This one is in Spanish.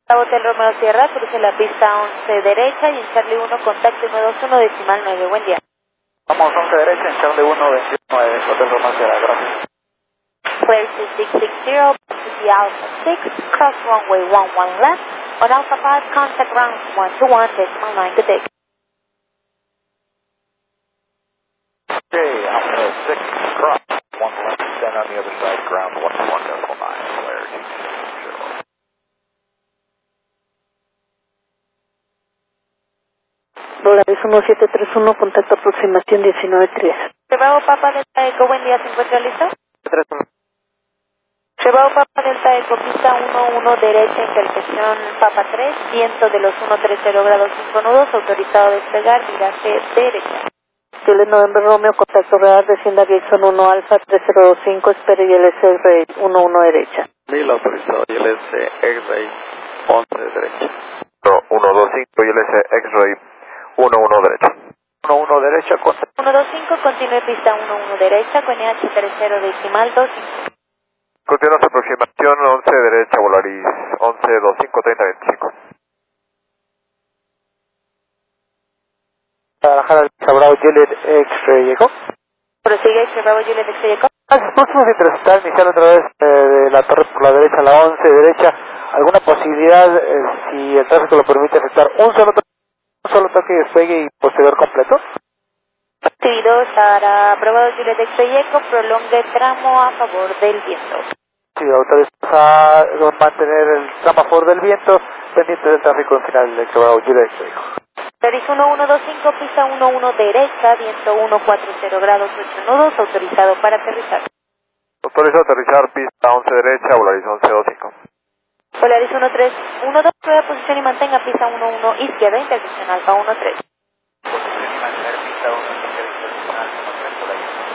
Hotel Romeo Sierra, cruce la pista 11 derecha y en Charlie 1 contacto 121 decimal 9. Buen día. Vamos 11 derecha en Charlie 1, 29, Hotel Romeo Sierra, gracias. Clear 2660, to the Alpha 6, cross runway 11 left, on Alpha 5, contact ground 121 decimal 9, good day. Okay, Alpha 6, cross, 1 left, stand on the other side, ground 121 decimal 9, clear, 2660. Dólares 1731, contacto aproximación 19-3. Bravo Papa Delta Eco, buen día, ¿se encuentra listo? 31. Bravo Papa Delta Eco, pista 11 derecha, intersección Papa 3, viento de los 130 grados 5 nudos, autorizado a despegar, viraje derecha. Juliet November Romeo, contacto radar, descienda Jackson 1 Alfa 3025, espere ILS Ray 11 derecha. 1000 autorizado, ILS X-Ray 11 derecha. 125, ILS X-Ray 11 derecha. 11 derecha, contacto. 125, continúe pista 11 derecha, con EH 30 decimal 25. Continúa su aproximación 11 derecha, Volaris 11, 25, 30, 25. Guadalajara, Bravo Juliet X-Ray, ¿llegó? Prosigue, Bravo Juliet X-Ray Eco. Próximos a interceptar, iniciar otra vez de la torre por la derecha, la 11 derecha. ¿Alguna posibilidad, si el tráfico lo permite, efectuar un solo toque de despegue y posterior completo? Actividad para Bravo Juliet X-Ray Eco, prolongue tramo a favor del viento. Sí, autorizamos a mantener el tramo a favor del viento, pendiente del tráfico en final del Bravo Juliet X-Ray. Paris 1125, pista 11 derecha, viento 140 grados 8 nudos, autorizado para aterrizar. Autorizado a aterrizar, pista 11 derecha, Volaris 11, 25. Polaris 1312, prueba posición y mantenga pista 11 izquierda, intersección Alfa 13. Posición y mantener pista 1 izquierda, intersección Alfa 13.